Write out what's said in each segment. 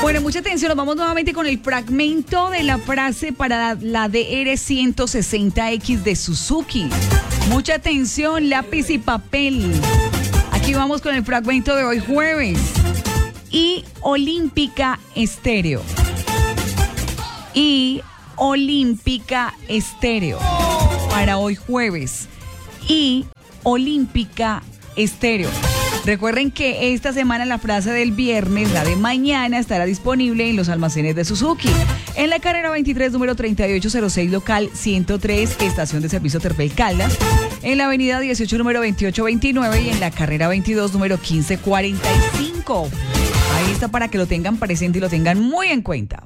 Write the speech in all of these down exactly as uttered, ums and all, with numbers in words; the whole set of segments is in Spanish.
Bueno, mucha atención, nos vamos nuevamente con el fragmento de la frase para la D R ciento sesenta X de Suzuki. Mucha atención, lápiz y papel. Aquí vamos con el fragmento de hoy jueves. Y Olímpica Estéreo. Y Olímpica Estéreo. Para hoy jueves. Y Olímpica Estéreo. Recuerden que esta semana la frase del viernes, la de mañana, estará disponible en los almacenes de Suzuki. En la carrera veintitrés, número treinta y ocho cero seis, local ciento tres, estación de servicio Terpel Caldas. En la avenida dieciocho, número veintiocho veintinueve y en la carrera veintidós, número quince cuarenta y cinco. Ahí está para que lo tengan presente y lo tengan muy en cuenta.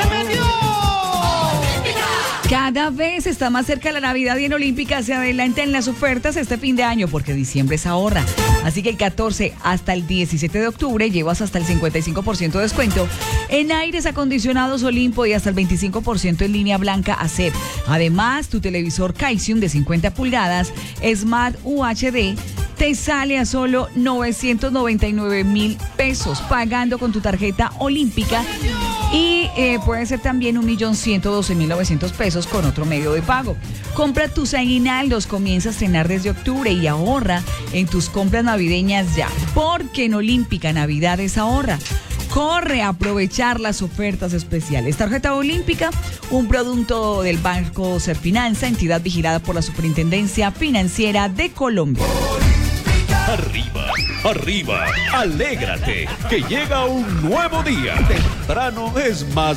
Cada vez está más cerca la Navidad y en Olímpica se adelantan las ofertas este fin de año porque diciembre es ahorra. Así que el catorce hasta el diecisiete de octubre llevas hasta el cincuenta y cinco por ciento de descuento en aires acondicionados Olimpo y hasta el veinticinco por ciento en línea blanca A C E P. Además, tu televisor Kaisium de cincuenta pulgadas Smart U H D te sale a solo novecientos noventa y nueve mil pesos pagando con tu tarjeta Olímpica y eh, puede ser también un millón ciento doce mil novecientos pesos con otro medio de pago. Compra tus aguinaldos, comienza a estrenar desde octubre y ahorra en tus compras navideñas ya, porque en Olímpica Navidad es ahorra. Corre a aprovechar las ofertas especiales. Tarjeta Olímpica, un producto del Banco Serfinanza, entidad vigilada por la Superintendencia Financiera de Colombia. Arriba, arriba, alégrate, que llega un nuevo día. Temprano es más